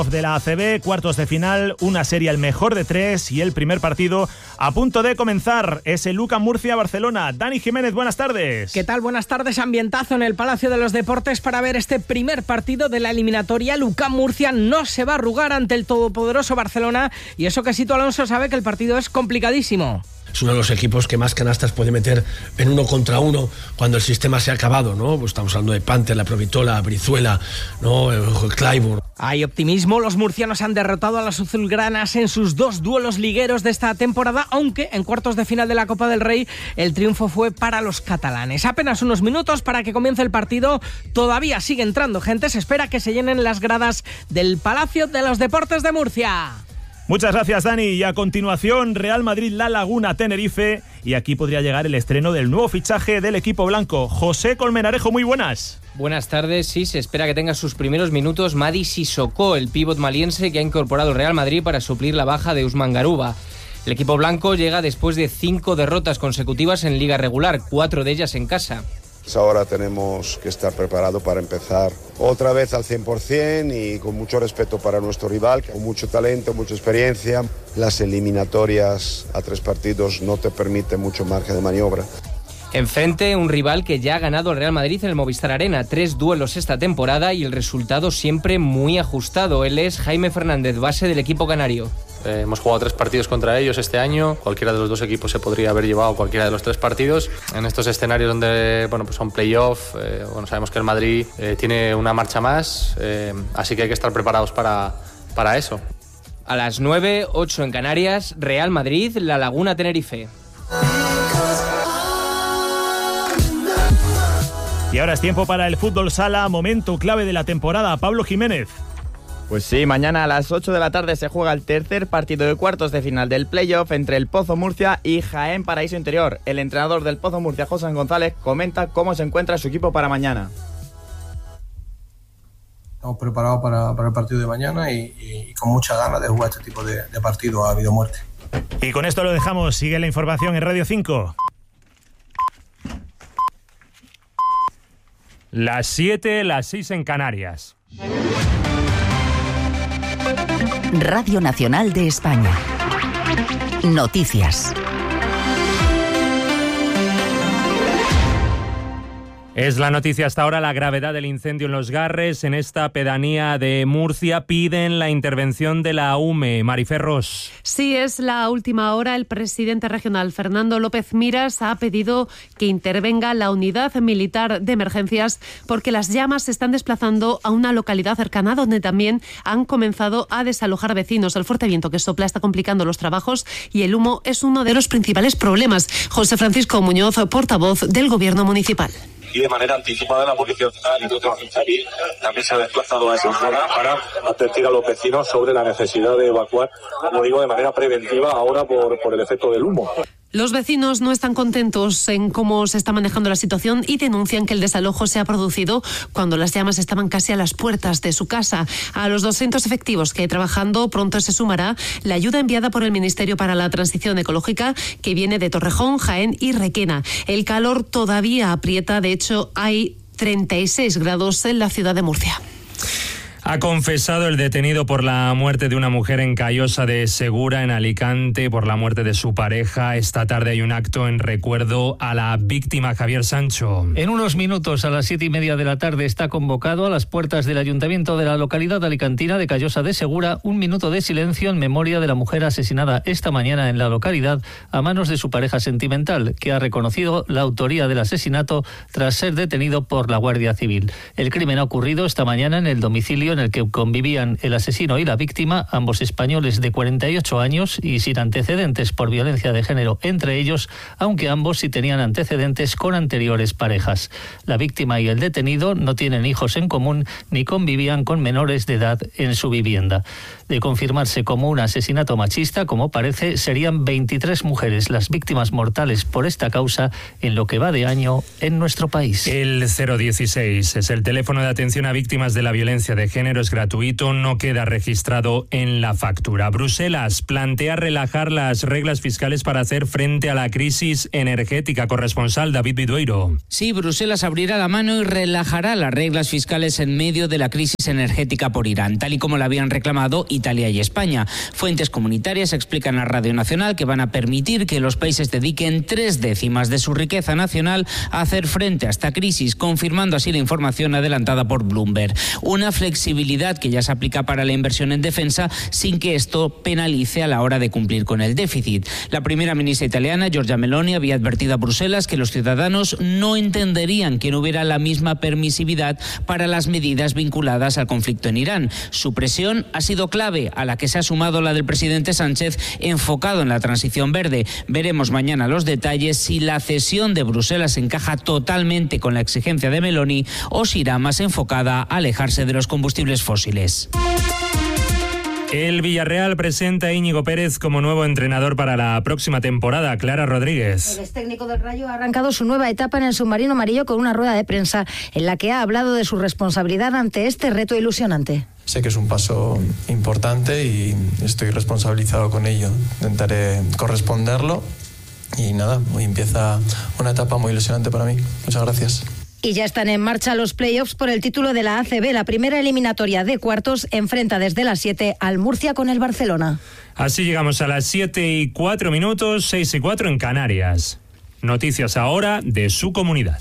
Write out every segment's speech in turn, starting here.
de la ACB, cuartos de final, una serie al mejor de 3 y el primer partido a punto de comenzar. Es el UCAM Murcia-Barcelona. Dani Jiménez, buenas tardes. ¿Qué tal? Buenas tardes. Ambientazo en el Palacio de los Deportes para ver este primer partido de la eliminatoria. El UCAM Murcia no se va a arrugar ante el todopoderoso Barcelona, y eso que Sito Alonso sabe que el partido es complicadísimo. Es uno de los equipos que más canastas puede meter en 1 contra 1 cuando el sistema se ha acabado, ¿no? Pues estamos hablando de Panther, la Provitola, Brizuela, ¿no? Clyburn. Hay optimismo. Los murcianos han derrotado a las azulgranas en sus 2 duelos ligueros de esta temporada, aunque en cuartos de final de la Copa del Rey el triunfo fue para los catalanes. Apenas unos minutos para que comience el partido. Todavía sigue entrando gente. Se espera que se llenen las gradas del Palacio de los Deportes de Murcia. Muchas gracias, Dani. Y a continuación, Real Madrid La Laguna Tenerife. Y aquí podría llegar el estreno del nuevo fichaje del equipo blanco. José Colmenarejo, muy buenas. Buenas tardes. Sí, se espera que tenga sus primeros minutos Mady Sissoko, el pívot maliense que ha incorporado el Real Madrid para suplir la baja de Usman Garuba. El equipo blanco llega después de 5 derrotas consecutivas en liga regular, 4 de ellas en casa. Ahora tenemos que estar preparados para empezar otra vez al 100% y con mucho respeto para nuestro rival, con mucho talento, mucha experiencia. Las eliminatorias a 3 partidos no te permiten mucho margen de maniobra. Enfrente, un rival que ya ha ganado el Real Madrid en el Movistar Arena, 3 duelos esta temporada y el resultado siempre muy ajustado. Él es Jaime Fernández, base del equipo canario. Hemos jugado 3 partidos contra ellos este año. Cualquiera de los 2 equipos se podría haber llevado cualquiera de los 3 partidos. En estos escenarios donde pues son playoff, sabemos que el Madrid tiene una marcha más, así que hay que estar preparados para eso. A las 9, 8 en Canarias, Real Madrid, La Laguna Tenerife. Y ahora es tiempo para el fútbol sala, momento clave de la temporada. Pablo Jiménez. Pues sí, mañana a las 8 de la tarde se juega el tercer partido de cuartos de final del playoff entre el Pozo Murcia y Jaén Paraíso Interior. El entrenador del Pozo Murcia, José González, comenta cómo se encuentra su equipo para mañana. Estamos preparados para el partido de mañana y con mucha ganas de jugar este tipo de partido a vida o muerte. Y con esto lo dejamos. Sigue la información en Radio 5. Las 7, las 6 en Canarias. Radio Nacional de España. Noticias. Es la noticia hasta ahora, la gravedad del incendio en Los Garres. En esta pedanía de Murcia piden la intervención de la UME. Marifer Ros. Sí, es la última hora. El presidente regional, Fernando López Miras, ha pedido que intervenga la unidad militar de emergencias porque las llamas se están desplazando a una localidad cercana donde también han comenzado a desalojar vecinos. El fuerte viento que sopla está complicando los trabajos y el humo es uno de los principales problemas. José Francisco Muñoz, portavoz del Gobierno municipal. Y de manera anticipada la Policía Civil también se ha desplazado a esa zona para advertir a los vecinos sobre la necesidad de evacuar, como digo, de manera preventiva ahora por el efecto del humo. Los vecinos no están contentos en cómo se está manejando la situación y denuncian que el desalojo se ha producido cuando las llamas estaban casi a las puertas de su casa. A los 200 efectivos que hay trabajando pronto se sumará la ayuda enviada por el Ministerio para la Transición Ecológica que viene de Torrejón, Jaén y Requena. El calor todavía aprieta, de hecho hay 36 grados en la ciudad de Murcia. Ha confesado el detenido por la muerte de una mujer en Callosa de Segura, en Alicante, por la muerte de su pareja. Esta tarde hay un acto en recuerdo a la víctima, Javier Sancho. En unos minutos, a las 7:30 de la tarde, está convocado a las puertas del ayuntamiento de la localidad alicantina de Callosa de Segura un minuto de silencio en memoria de la mujer asesinada esta mañana en la localidad a manos de su pareja sentimental, que ha reconocido la autoría del asesinato tras ser detenido por la Guardia Civil. El crimen ha ocurrido esta mañana en el domicilio en el que convivían el asesino y la víctima, ambos españoles de 48 años y sin antecedentes por violencia de género entre ellos, aunque ambos sí tenían antecedentes con anteriores parejas. La víctima y el detenido no tienen hijos en común ni convivían con menores de edad en su vivienda. De confirmarse como un asesinato machista, como parece, serían 23 mujeres las víctimas mortales por esta causa en lo que va de año en nuestro país. El 016 es el teléfono de atención a víctimas de la violencia de género género es gratuito, no queda registrado en la factura. Bruselas plantea relajar las reglas fiscales para hacer frente a la crisis energética. Corresponsal David Vidueiro. Sí, Bruselas abrirá la mano y relajará las reglas fiscales en medio de la crisis energética por Irán, tal y como la habían reclamado Italia y España. Fuentes comunitarias explican a Radio Nacional que van a permitir que los países dediquen 3/10 de su riqueza nacional a hacer frente a esta crisis, confirmando así la información adelantada por Bloomberg. Una flexibilidad que ya se aplica para la inversión en defensa sin que esto penalice a la hora de cumplir con el déficit. La primera ministra italiana, Giorgia Meloni, había advertido a Bruselas que los ciudadanos no entenderían que no hubiera la misma permisividad para las medidas vinculadas al conflicto en Irán. Su presión ha sido clave, a la que se ha sumado la del presidente Sánchez, enfocado en la transición verde. Veremos mañana los detalles si la cesión de Bruselas encaja totalmente con la exigencia de Meloni o si irá más enfocada a alejarse de los combustibles fósiles. El Villarreal presenta a Íñigo Pérez como nuevo entrenador para la próxima temporada. Clara Rodríguez. El extécnico del Rayo ha arrancado su nueva etapa en el submarino amarillo con una rueda de prensa en la que ha hablado de su responsabilidad ante este reto ilusionante. Sé que es un paso importante y estoy responsabilizado con ello. Intentaré corresponderlo y nada, hoy empieza una etapa muy ilusionante para mí. Muchas gracias. Y ya están en marcha los playoffs por el título de la ACB. La primera eliminatoria de cuartos enfrenta desde las 7 al Murcia con el Barcelona. Así llegamos a las 7:04, 6:04 en Canarias. Noticias ahora de su comunidad.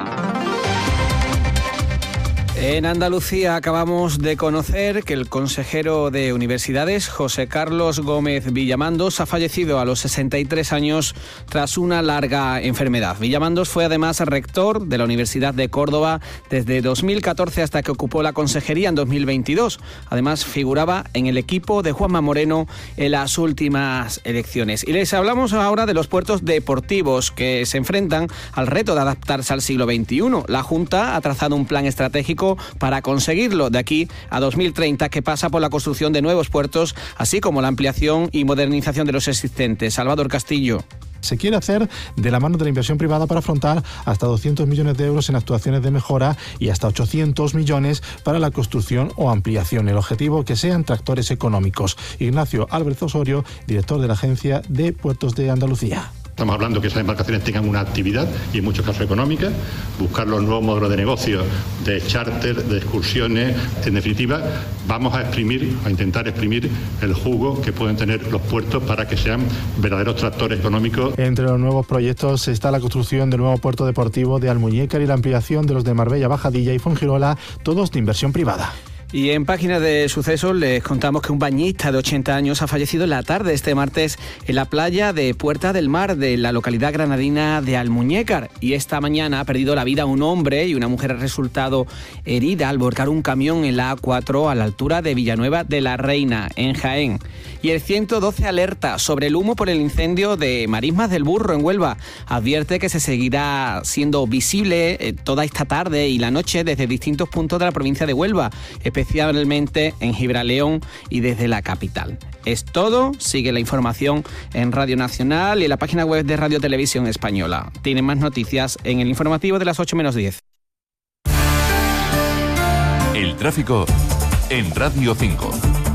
En Andalucía acabamos de conocer que el consejero de Universidades, José Carlos Gómez Villamandos, ha fallecido a los 63 años tras una larga enfermedad. Villamandos fue además rector de la Universidad de Córdoba desde 2014 hasta que ocupó la consejería en 2022. Además figuraba en el equipo de Juanma Moreno en las últimas elecciones. Y les hablamos ahora de los puertos deportivos que se enfrentan al reto de adaptarse al siglo XXI. La Junta ha trazado un plan estratégico para conseguirlo de aquí a 2030 que pasa por la construcción de nuevos puertos, así como la ampliación y modernización de los existentes. Salvador Castillo. Se quiere hacer de la mano de la inversión privada para afrontar hasta 200 millones de euros en actuaciones de mejora y hasta 800 millones para la construcción o ampliación. El objetivo, que sean tractores económicos. Ignacio Álvarez Osorio, director de la Agencia de Puertos de Andalucía. Estamos hablando que esas embarcaciones tengan una actividad y en muchos casos económica, buscar los nuevos modelos de negocio, de charter, de excursiones. En definitiva, vamos a intentar exprimir el jugo que pueden tener los puertos para que sean verdaderos tractores económicos. Entre los nuevos proyectos está la construcción del nuevo puerto deportivo de Almuñécar y la ampliación de los de Marbella, Bajadilla y Fuengirola, todos de inversión privada. Y en páginas de sucesos les contamos que un bañista de 80 años ha fallecido en la tarde este martes en la playa de Puerta del Mar de la localidad granadina de Almuñécar. Y esta mañana ha perdido la vida un hombre y una mujer ha resultado herida al volcar un camión en la A4 a la altura de Villanueva de la Reina, en Jaén. Y el 112 alerta sobre el humo por el incendio de Marismas del Burro en Huelva. Advierte que se seguirá siendo visible toda esta tarde y la noche desde distintos puntos de la provincia de Huelva, especialmente en Gibraleón y desde la capital. Es todo. Sigue la información en Radio Nacional y en la página web de Radio Televisión Española. Tienen más noticias en el informativo de las 8 menos 10. El tráfico en Radio 5.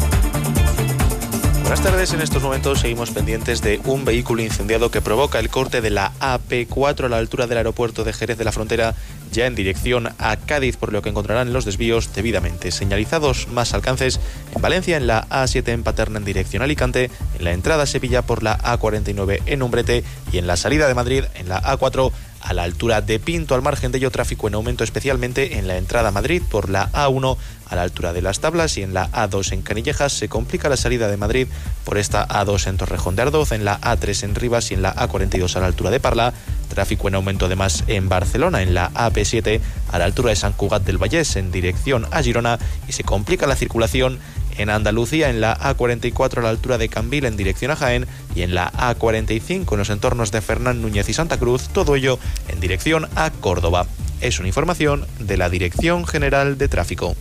Buenas tardes, en estos momentos seguimos pendientes de un vehículo incendiado que provoca el corte de la AP4 a la altura del aeropuerto de Jerez de la Frontera, ya en dirección a Cádiz, por lo que encontrarán los desvíos debidamente señalizados. Más alcances en Valencia, en la A7 en Paterna en dirección a Alicante, en la entrada a Sevilla por la A49 en Umbrete y en la salida de Madrid en la A4 a la altura de Pinto. Al margen de ello, tráfico en aumento especialmente en la entrada a Madrid por la A1 a la altura de Las Tablas y en la A2 en Canillejas. Se complica la salida de Madrid por esta A2 en Torrejón de Ardoz, en la A3 en Rivas y en la A42 a la altura de Parla. Tráfico en aumento además en Barcelona, en la AP7 a la altura de Sant Cugat del Vallès en dirección a Girona, y se complica la circulación en Andalucía, en la A44 a la altura de Cambil en dirección a Jaén y en la A45 en los entornos de Fernán Núñez y Santa Cruz, todo ello en dirección a Córdoba. Es una información de la Dirección General de Tráfico.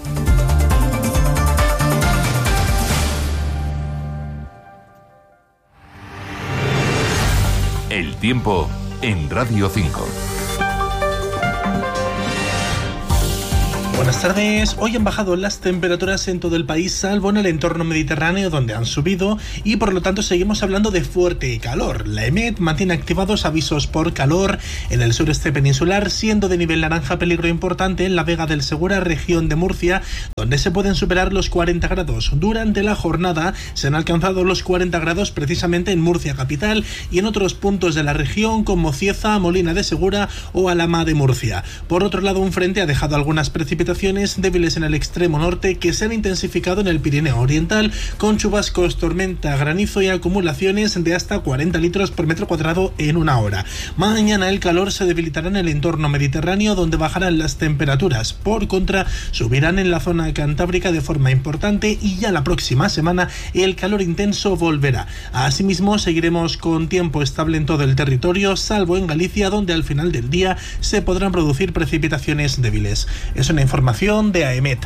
El tiempo en Radio 5. Buenas tardes. Hoy han bajado las temperaturas en todo el país, salvo en el entorno mediterráneo, donde han subido, y por lo tanto seguimos hablando de fuerte calor. La EMET mantiene activados avisos por calor en el sureste peninsular, siendo de nivel naranja peligro importante en la Vega del Segura, región de Murcia, donde se pueden superar los 40 grados. Durante la jornada se han alcanzado los 40 grados precisamente en Murcia capital y en otros puntos de la región como Cieza, Molina de Segura o Alhama de Murcia. Por otro lado, un frente ha dejado algunas precipitaciones débiles en el extremo norte que se han intensificado en el Pirineo Oriental, con chubascos, tormenta, granizo y acumulaciones de hasta 40 litros por metro cuadrado en una hora. Mañana el calor se debilitará en el entorno mediterráneo, donde bajarán las temperaturas. Por contra, subirán en la zona cantábrica de forma importante y ya la próxima semana el calor intenso volverá. Asimismo, seguiremos con tiempo estable en todo el territorio, salvo en Galicia, donde al final del día se podrán producir precipitaciones débiles. Es una información de AEMET.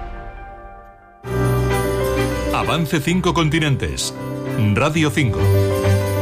Avance 5 continentes. Radio 5.